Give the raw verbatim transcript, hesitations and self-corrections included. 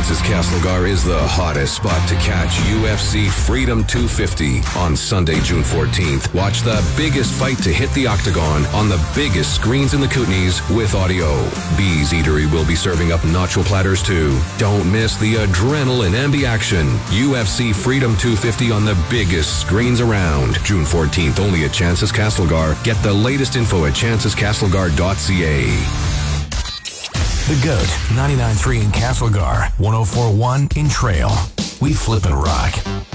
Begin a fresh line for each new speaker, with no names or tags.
Chances Castlegar is the hottest spot to catch U F C Freedom two fifty on Sunday, June fourteenth. Watch the biggest fight to hit the octagon on the biggest screens in the Kootenays with audio. Bees Eatery will be serving up nacho platters too. Don't miss the adrenaline and the action. U F C Freedom two fifty on the biggest screens around. June fourteenth, only at Chances Castlegar. Get the latest info at chances castlegar dot c a.
The Goat, ninety-nine point three in Castlegar, one oh four point one in Trail. We flip and rock.